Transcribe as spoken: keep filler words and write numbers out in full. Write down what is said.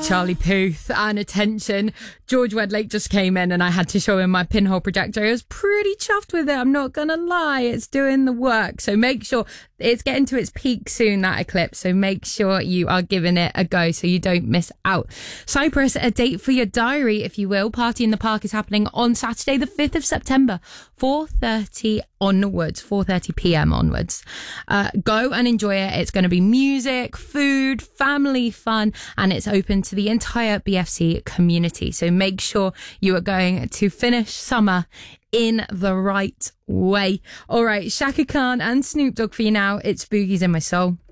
Charlie Puth and attention. George Wedlake just came in and I had to show him my pinhole projector. I was pretty chuffed with it. I'm not going to lie. It's doing the work. So make sure it's getting to its peak soon, that eclipse. So make sure you are giving it a go so you don't miss out. Cyprus, a date for your diary, if you will. Party in the Park is happening on Saturday, the fifth of September, four thirty onwards, four thirty p.m. onwards. Uh, go and enjoy it. It's going to be music, food, family fun, and it's open to the entire B F C community. So make sure you are going to finish summer in the right way. All right, Shaka Khan and Snoop Dogg for you now. It's Boogies in My Soul.